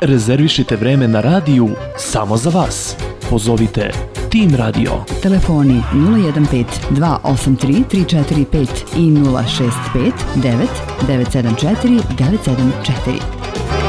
Rezervišite vreme na radiju samo za vas. Pozovite Tim Radio. Telefoni 015 283 345 i 065 9 974 974.